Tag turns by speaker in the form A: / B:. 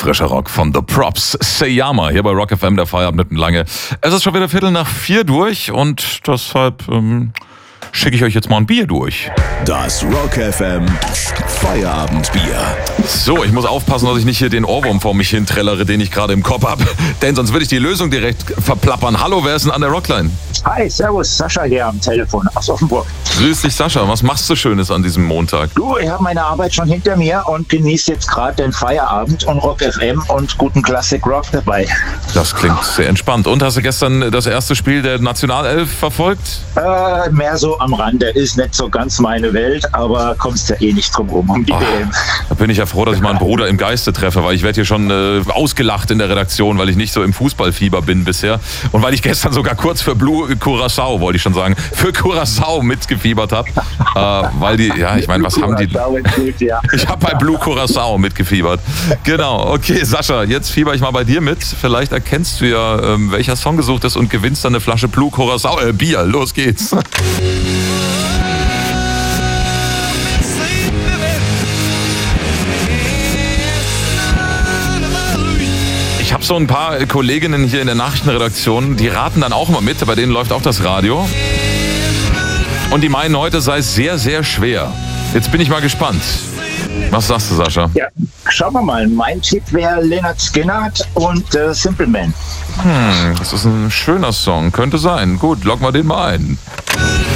A: Frischer Rock von The Props, Seyama, hier bei Rock FM, der Feierabend mitten lange. Es ist schon wieder 3:45 durch und deshalb schicke ich euch jetzt mal ein Bier durch.
B: Das Rock FM Feierabendbier.
A: So, ich muss aufpassen, dass ich nicht hier den Ohrwurm vor mich hinträllere, den ich gerade im Kopf habe. Denn sonst würde ich die Lösung direkt verplappern. Hallo, wer ist denn an der Rockline?
C: Hi, servus, Sascha hier am Telefon aus Offenburg.
A: Grüß dich, Sascha. Was machst du Schönes an diesem Montag?
C: Du, ich habe meine Arbeit schon hinter mir und genieße jetzt gerade den Feierabend und Rock FM und guten Classic Rock dabei.
A: Das klingt sehr entspannt. Und hast du gestern das erste Spiel der Nationalelf verfolgt?
C: Mehr so am Rande, ist nicht so ganz meine Welt, aber kommst ja eh nicht drum rum um die WM.
A: Da bin ich ja froh, dass ich meinen Bruder im Geiste treffe, weil ich werde hier schon ausgelacht in der Redaktion, weil ich nicht so im Fußballfieber bin bisher. Und weil ich gestern sogar kurz für Blue Curaçao, wollte ich schon sagen, für Curaçao mitgefiebert habe. Weil die, ja, ich meine, was haben die... Ich habe bei Blue Curaçao mitgefiebert. Genau, okay, Sascha, jetzt fieber ich mal bei dir mit. Vielleicht erkennst du ja, welcher Song gesucht ist und gewinnst dann eine Flasche Blue Curaçao, Bier. Los geht's. Ich habe so ein paar Kolleginnen hier in der Nachrichtenredaktion, die raten dann auch immer mit, bei denen läuft auch das Radio. Und die meinen, heute sei es sehr, sehr schwer. Jetzt bin ich mal gespannt. Was sagst du, Sascha?
C: Ja, schauen wir mal. Mein Tipp wäre Lynyrd Skynyrd und Simple Man.
A: Das ist ein schöner Song, könnte sein. Gut, loggen wir den mal ein.